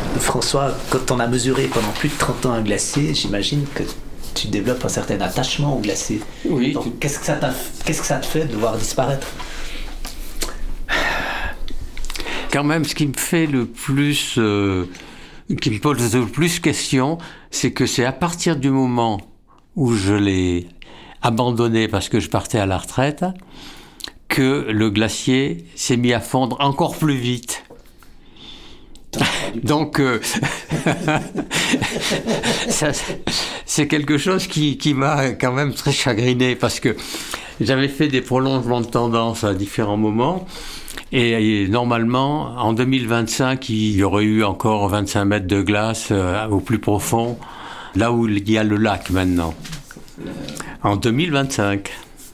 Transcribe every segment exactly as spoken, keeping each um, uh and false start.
François, quand on a mesuré pendant plus de trente ans un glacier, j'imagine que tu développes un certain attachement au glacier. Oui. Donc, qu'est-ce que ça t'a, qu'est-ce que ça te fait de le voir disparaître ? Quand même, ce qui me fait le plus, euh, qui me pose le plus question, c'est que c'est à partir du moment où je l'ai abandonné parce que je partais à la retraite, que le glacier s'est mis à fondre encore plus vite. Donc, euh, ça, c'est quelque chose qui, qui m'a quand même très chagriné parce que j'avais fait des prolongements de tendance à différents moments. Et, et normalement, en deux mille vingt-cinq, il y aurait eu encore vingt-cinq mètres de glace euh, au plus profond, là où il y a le lac maintenant. En deux mille vingt-cinq.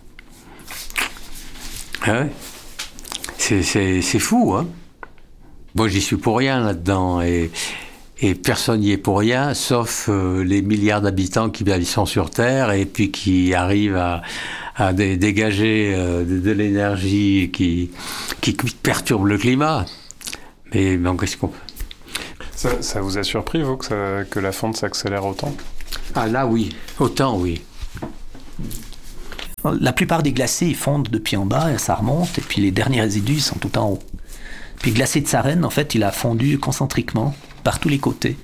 Ah ouais. c'est, c'est, c'est fou, hein. Bon, j'y suis pour rien là-dedans, et, et personne n'y est pour rien, sauf euh, les milliards d'habitants qui ben, ils sont sur Terre, et puis qui arrivent à... à dé- dégager euh, de, de l'énergie qui, qui perturbe le climat. Mais bon, qu'est-ce qu'on... Ça, ça vous a surpris, vous, que, ça, que la fonte s'accélère autant ? Ah là, oui. Autant, oui. La plupart des glaciers, ils fondent depuis en bas, et ça remonte, et puis les derniers résidus, ils sont tout en haut. Puis le glacier de Sarenne, en fait, il a fondu concentriquement par tous les côtés.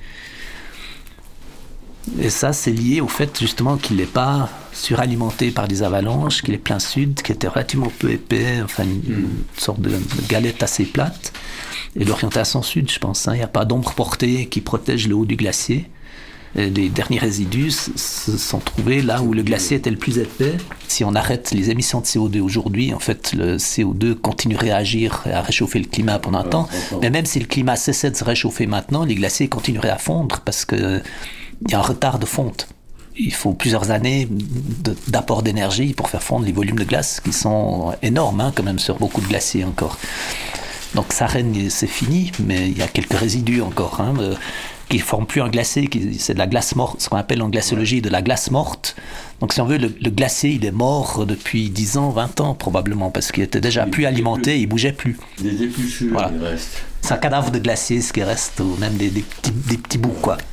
Et ça, c'est lié au fait, justement, qu'il n'est pas suralimenté par des avalanches, qu'il est plein sud, qu'il était relativement peu épais, enfin, une, une sorte de, de galette assez plate. Et l'orientation sud, je pense, hein, il n'y a pas d'ombre portée qui protège le haut du glacier. Et les derniers résidus se sont trouvés là où le glacier était le plus épais. Si on arrête les émissions de C O deux aujourd'hui, en fait, le C O deux continuerait à agir et à réchauffer le climat pendant un temps. Mais même si le climat cessait de se réchauffer maintenant, les glaciers continueraient à fondre parce que il y a un retard de fonte. Il faut plusieurs années de, d'apport d'énergie pour faire fondre les volumes de glace qui sont énormes, hein, quand même, sur beaucoup de glaciers encore. Donc Sarenne, c'est fini, mais il y a quelques résidus encore, hein, euh, qui ne forment plus un glacier, qui, c'est de la glace morte, ce qu'on appelle en glaciologie de la glace morte. Donc si on veut, le, le glacier, il est mort depuis dix ans, vingt ans probablement, parce qu'il était déjà plus alimenté, il ne bougeait plus. Des épluchures, voilà. Il reste. C'est un cadavre de glacier, ce qui reste, ou même des, des, petits, des petits bouts, quoi.